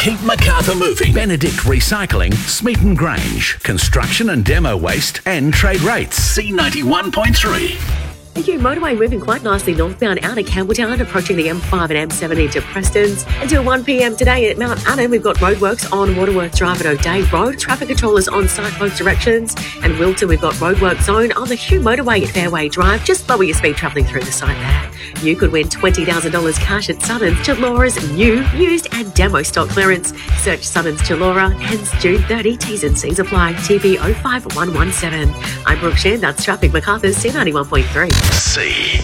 Keep Macarthur moving. Benedict Recycling, Smeaton Grange. Construction and demo waste and trade rates. C91.3. The Hugh motorway moving quite nicely northbound out of Campbelltown, approaching the M5 and M7 into Prestons. Until 1 p.m. today at Mount Annan, we've got roadworks on Waterworth Drive at O'Day Road. Traffic controllers on site both directions. And Wilton, we've got roadwork zone on the Hugh motorway at Fairway Drive. Just lower your speed travelling through the site there. You could win $20,000 cash at Suttons Chullора's new, used and demo stock clearance. Search Suttons Chullora, ends June 30. T's and C's apply. TV 05117. I'm Brooke Shan, that's Traffic Macarthur's C91.3. C.